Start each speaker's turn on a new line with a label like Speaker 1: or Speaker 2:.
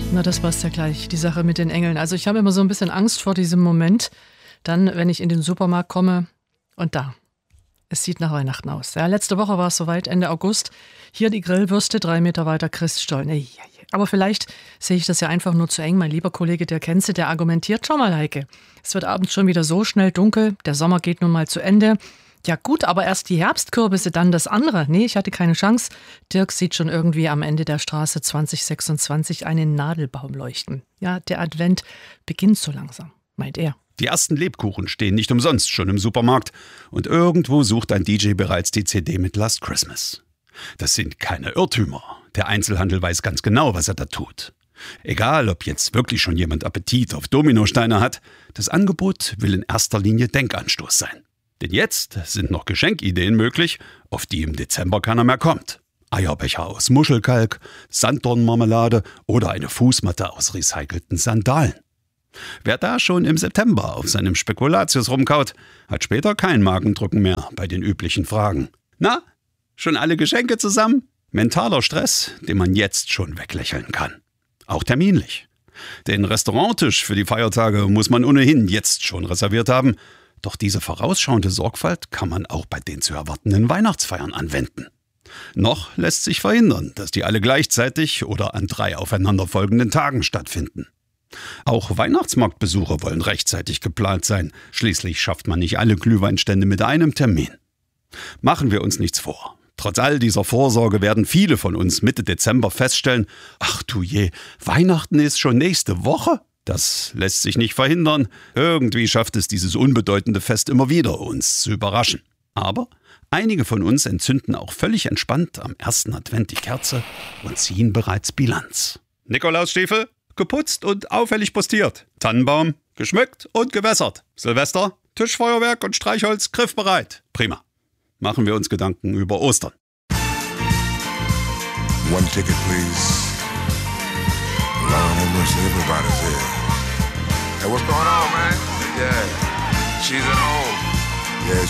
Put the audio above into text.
Speaker 1: Na, das passt ja gleich, die Sache mit den Engeln. Also ich habe immer so ein bisschen Angst vor diesem Moment, dann, wenn ich in den Supermarkt komme und da, es sieht nach Weihnachten aus. Ja, letzte Woche war es soweit, Ende August. Hier die Grillwürste, 3 Meter weiter Christstollen. Aber vielleicht sehe ich das ja einfach nur zu eng. Mein lieber Kollege, der kennst du, der argumentiert, schau mal, Heike, es wird abends schon wieder so schnell dunkel, der Sommer geht nun mal zu Ende. Ja gut, aber erst die Herbstkürbisse, dann das andere. Nee, ich hatte keine Chance. Dirk sieht schon irgendwie am Ende der Straße 2026 einen Nadelbaum leuchten. Ja, der Advent beginnt so langsam, meint er.
Speaker 2: Die ersten Lebkuchen stehen nicht umsonst schon im Supermarkt und irgendwo sucht ein DJ bereits die CD mit Last Christmas. Das sind keine Irrtümer. Der Einzelhandel weiß ganz genau, was er da tut. Egal, ob jetzt wirklich schon jemand Appetit auf Dominosteine hat, das Angebot will in erster Linie Denkanstoß sein. Denn jetzt sind noch Geschenkideen möglich, auf die im Dezember keiner mehr kommt. Eierbecher aus Muschelkalk, Sanddornmarmelade oder eine Fußmatte aus recycelten Sandalen. Wer da schon im September auf seinem Spekulatius rumkaut, hat später kein Magendrücken mehr bei den üblichen Fragen. Na, schon alle Geschenke zusammen? Mentaler Stress, den man jetzt schon weglächeln kann. Auch terminlich. Den Restauranttisch für die Feiertage muss man ohnehin jetzt schon reserviert haben. Doch diese vorausschauende Sorgfalt kann man auch bei den zu erwartenden Weihnachtsfeiern anwenden. Noch lässt sich verhindern, dass die alle gleichzeitig oder an 3 aufeinanderfolgenden Tagen stattfinden. Auch Weihnachtsmarktbesuche wollen rechtzeitig geplant sein. Schließlich schafft man nicht alle Glühweinstände mit einem Termin. Machen wir uns nichts vor. Trotz all dieser Vorsorge werden viele von uns Mitte Dezember feststellen, ach du je, Weihnachten ist schon nächste Woche? Das lässt sich nicht verhindern. Irgendwie schafft es dieses unbedeutende Fest immer wieder, uns zu überraschen. Aber einige von uns entzünden auch völlig entspannt am ersten Advent die Kerze und ziehen bereits Bilanz. Nikolausstiefel, geputzt und auffällig postiert. Tannenbaum, geschmückt und gewässert. Silvester, Tischfeuerwerk und Streichholz griffbereit. Prima. Machen wir uns Gedanken über Ostern.
Speaker 3: One ticket, please. Lord have mercy, everybody's here. Hey, what's going on, man? Yeah, she's at home.